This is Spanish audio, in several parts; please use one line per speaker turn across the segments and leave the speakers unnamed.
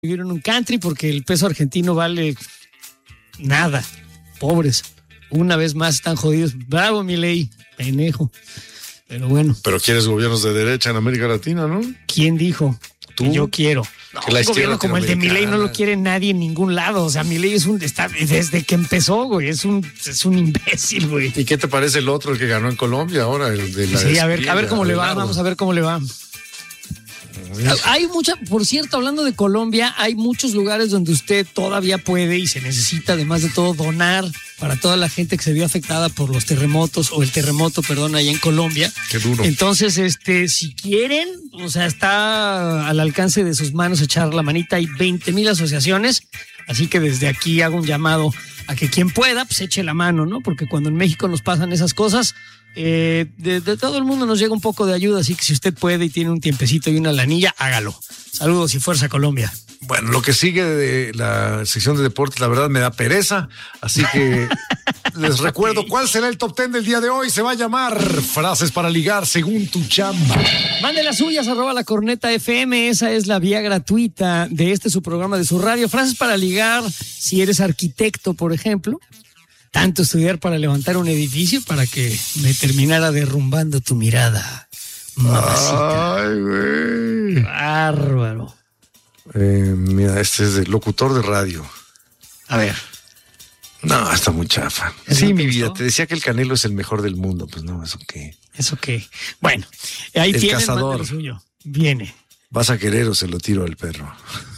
vivir en un country porque el peso argentino vale nada. Pobres. Una vez más están jodidos. Bravo, Milei, penejo. Pero bueno.
Pero quieres gobiernos de derecha en América Latina, ¿no?
¿Quién dijo?
¿Tú?
Que yo quiero. No, un gobierno como el de Milei no lo quiere nadie en ningún lado. O sea, Milei está desde que empezó, güey. Es un imbécil, güey.
¿Y qué te parece el otro, el que ganó en Colombia ahora? El de la
sí, a ver cómo le va. Vamos a ver cómo le va. Hay por cierto, hablando de Colombia, hay muchos lugares donde usted todavía puede y se necesita, además de todo, donar para toda la gente que se vio afectada por los terremotos, o el terremoto, perdón, allá en Colombia.
Qué duro.
Entonces, si quieren, o sea, está al alcance de sus manos echar la manita. Hay 20,000 asociaciones, así que desde aquí hago un llamado a que quien pueda, pues eche la mano, ¿no? Porque cuando en México nos pasan esas cosas, de todo el mundo nos llega un poco de ayuda, así que si usted puede y tiene un tiempecito y una lanilla, hágalo. Saludos y fuerza, Colombia.
Bueno, lo que sigue de la sección de deportes, la verdad me da pereza, así que les recuerdo cuál será el top 10 del día de hoy. Se va a llamar Frases para ligar según tu chamba.
Mande las suyas, @lacorneta_FM, esa es la vía gratuita de su programa de su radio. Frases para ligar, si eres arquitecto, por ejemplo. Tanto estudiar para levantar un edificio para que me terminara derrumbando tu mirada, mamacita.
Ay, güey.
Bárbaro.
Mira, este es de locutor de radio.
A ver.
No, está muy chafa. Sí, mi vida, te decía que el Canelo es el mejor del mundo. Pues no, ¿eso qué?
¿Eso qué? Bueno, ahí tiene el
cazador.
Suyo. Viene.
¿Vas a querer o se lo tiro al perro?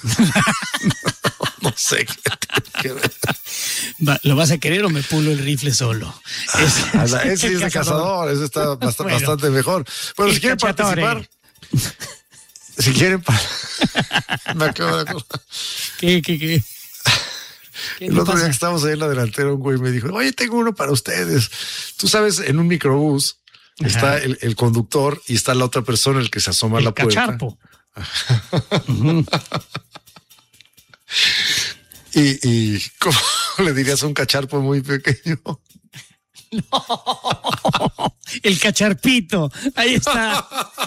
No sé qué.
¿Lo vas a querer o me pulo el rifle solo?
Ese es de cazador, ese está bastante mejor. Bueno, si quieren participar, si quieren me acabo de acordar.
¿Qué?
El otro día que estábamos ahí en la delantera, un güey me dijo, oye, tengo uno para ustedes. Tú sabes, en un microbús está el conductor y está la otra persona, el que se asoma a la puerta.
Cacharpo.
¿Y cómo le dirías a un cacharpo muy pequeño?
No, el cacharpito. Ahí está.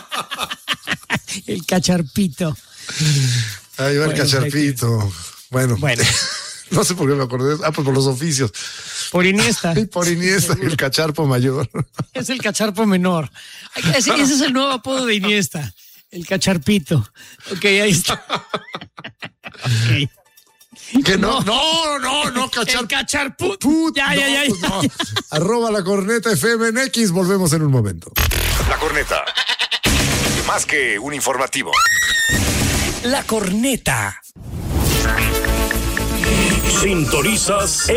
El cacharpito.
Ahí va el cacharpito. Bueno. No sé por qué me acordé. Pues por los oficios.
Por Iniesta.
Por Iniesta, el cacharpo mayor.
Es el cacharpo menor. Ese es el nuevo apodo de Iniesta. El cacharpito. Ok, ahí está. Ok.
Que no, cacharpo.
El cacharput. Ya.
No. @lacorneta_FM en X. Volvemos en un momento.
La Corneta. Más que un informativo.
La Corneta.
Sintonizas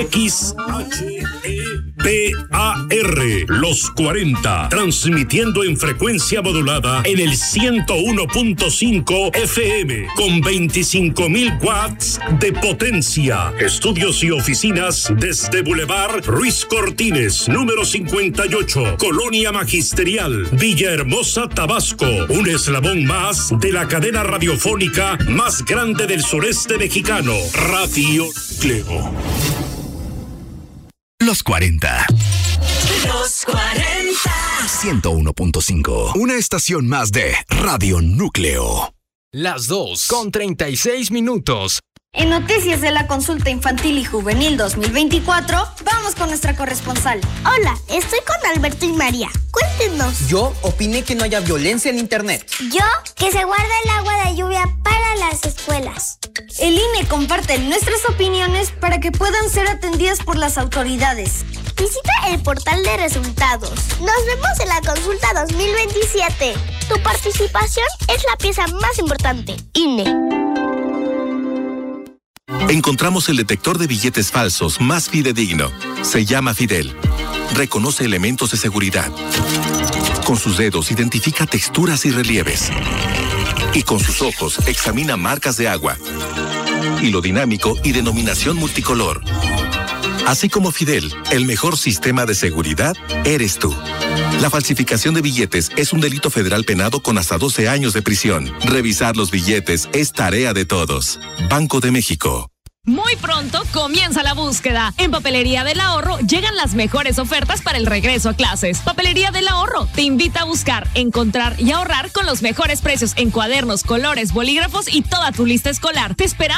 XHEPAR, los 40, transmitiendo en frecuencia modulada en el 101.5 FM, con 25,000 watts de potencia. Estudios y oficinas desde Boulevard Ruiz Cortines, número 58, Colonia Magisterial, Villahermosa, Tabasco. Un eslabón más de la cadena radiofónica más grande del sureste mexicano, Radio Núcleo.
Los 40.
Los 40.
101.5. Una estación más de Radio Núcleo.
Las 2:36.
En noticias de la consulta infantil y juvenil 2024, vamos con nuestra corresponsal.
Hola, estoy con Alberto y María. Cuéntenos.
Yo opiné que no haya violencia en internet.
Yo, que se guarda el agua de lluvia para las escuelas.
El INE comparte nuestras opiniones para que puedan ser atendidas por las autoridades.
Visita el portal de resultados. Nos vemos en la consulta 2027. Tu participación es la pieza más importante. INE.
Encontramos el detector de billetes falsos más fidedigno. Se llama Fidel. Reconoce elementos de seguridad. Con sus dedos identifica texturas y relieves. Y con sus ojos examina marcas de agua. Hilo dinámico y denominación multicolor. Así como Fidel, el mejor sistema de seguridad eres tú. La falsificación de billetes es un delito federal penado con hasta 12 años de prisión. Revisar los billetes es tarea de todos. Banco de México.
Muy pronto comienza la búsqueda. En Papelería del Ahorro llegan las mejores ofertas para el regreso a clases. Papelería del Ahorro te invita a buscar, encontrar y ahorrar con los mejores precios en cuadernos, colores, bolígrafos y toda tu lista escolar. Te esperamos.